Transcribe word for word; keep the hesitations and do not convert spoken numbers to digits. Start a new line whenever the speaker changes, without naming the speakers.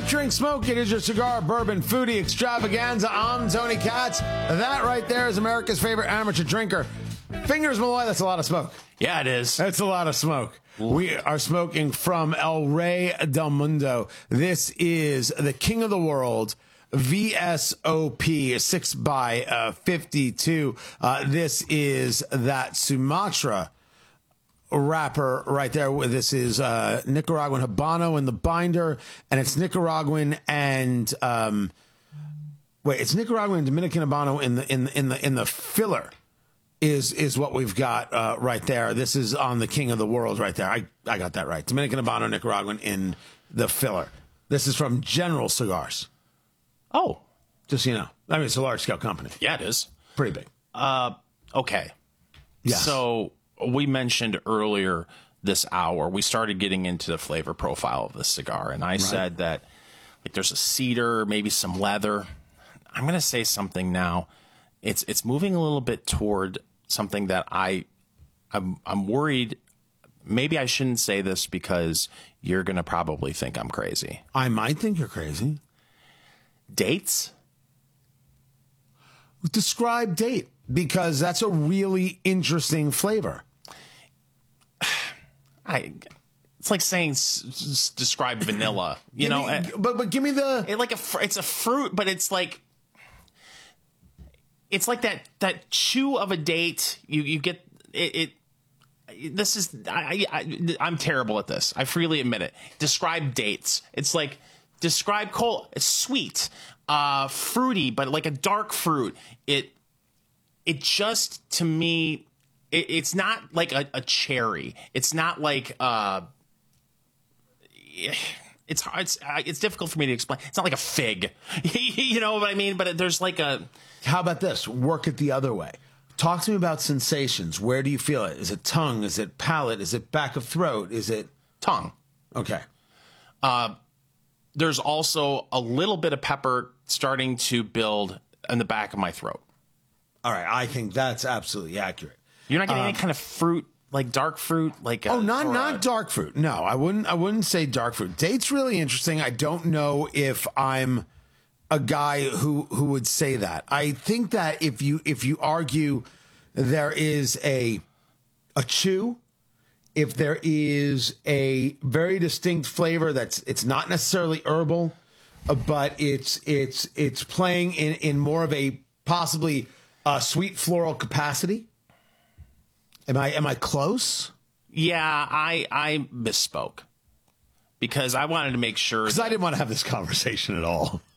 Drink Smoke. It is your cigar bourbon foodie extravaganza. I'm Tony Katz. That right there is America's favorite amateur drinker. Fingers Malloy, that's a lot of smoke.
Yeah, it is.
That's a lot of smoke. Ooh. We are smoking from El Rey del Mundo. This is the King of the World V S O P six by fifty-two. Uh, this is that Sumatra wrapper right there. This is uh, Nicaraguan Habano in the binder, and it's Nicaraguan and um, wait, it's Nicaraguan and Dominican Habano in the in the, in the in the filler. Is is what we've got uh, right there. This is on the King of the World right there. I, I got that right. Dominican Habano, Nicaraguan in the filler. This is from General Cigars.
Oh.
Just so you know. I mean, it's a large-scale company.
Yeah, it is.
Pretty big.
Uh, okay.
Yes.
So we mentioned earlier this hour, we started getting into the flavor profile of this cigar, and I right. said that like there's a cedar, maybe some leather. I'm going to say something now. It's it's moving a little bit toward something that I, I'm, I'm worried. Maybe I shouldn't say this because you're going to probably think I'm crazy.
I might think you're crazy.
Dates?
Describe date, because that's a really interesting flavor.
I, it's like saying s- s- describe vanilla, you
give
know.
Me, but but give me the
it like a fr- it's a fruit, but it's like it's like that that chew of a date. You you get it. it this is I, I I'm terrible at this. I freely admit it. Describe dates. It's like describe cold. It's sweet, uh, fruity, but like a dark fruit. It it just to me. It's not like a, a cherry. It's not like uh, it's it's it's difficult for me to explain. It's not like a fig, you know what I mean? But there's like a.
How about this? Work it the other way. Talk to me about sensations. Where do you feel it? Is it tongue? Is it palate? Is it back of throat? Is it
tongue?
Okay.
Uh, there's also a little bit of pepper starting to build in the back of my throat.
All right, I think that's absolutely accurate.
You're not getting
um,
any kind of fruit, like dark fruit, like a,
oh, not not
a,
dark fruit. No, I wouldn't. I wouldn't say dark fruit. Date's really interesting. I don't know if I'm a guy who who would say that. I think that if you if you argue there is a a chew, if there is a very distinct flavor that's it's not necessarily herbal, uh, but it's it's it's playing in in more of a possibly uh, sweet floral capacity. Am I am I close?
Yeah, I I misspoke because I wanted to make sure
because I didn't want to have this conversation at all.